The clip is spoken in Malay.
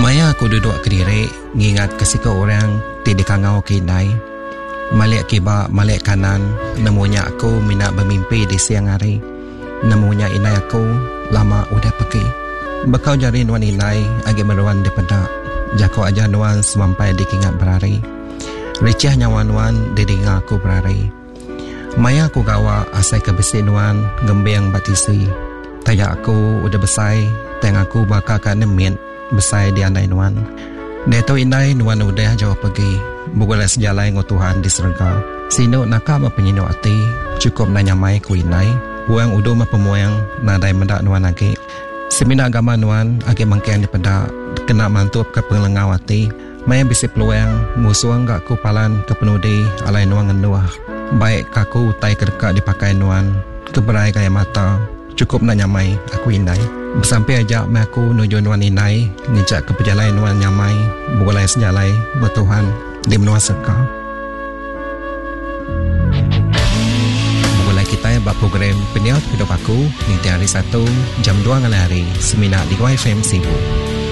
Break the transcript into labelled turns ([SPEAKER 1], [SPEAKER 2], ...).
[SPEAKER 1] Maya aku duduk kediri, ngingat kesika orang tidak kangau kinai. Malik kiba, malik kanan, namunya aku minat bermimpi di siang hari. Namunya inai aku lama udah pergi. Bakau jari nuan inai agi meruan di pedak. Jako aja nuan sampai dikingat berari. Ricah nyawan-nuan didinga aku berari. Maya aku gawa asai ke besi nuan gembeng batisi. Taya aku udah besai, teng aku bakal ka nemit besai di anai nuan. Deto inai nuan udah jauh pergi. Bugulah sejalai ngo Tuhan di surga. Sino nakam penyino ati, cukup nanya mai ku inai. Buang udo ma pemuang nadai mendak nuan agi. Semina agama nuan agi mangkeng di pedak. Kena mantup ke penglengau ati. Maya bisi peluang musuang gak ku palan ke penudi alai nuang ngenuah. Baik kaku tai kedekat dipakai nuan. Keberai kaya mata. Cukup nanya mai aku inai. Sampai ajak mai aku nuju nuan inai. Ngejak ke pejalai nuan nyamai. Bukulai sejalai bertuhan di menua serka. Bukulai kita buat program Peniaut Hidup Aku. Nanti hari 1 jam 2 hari. Seminar di YFM Sibu.